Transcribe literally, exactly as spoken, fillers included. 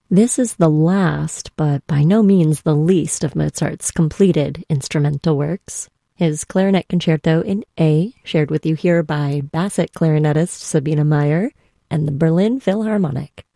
This is the last, but by no means the least, of Mozart's completed instrumental works. His Clarinet Concerto in A, shared with you here by Bassett clarinetist Sabina Meyer, and the Berlin Philharmonic.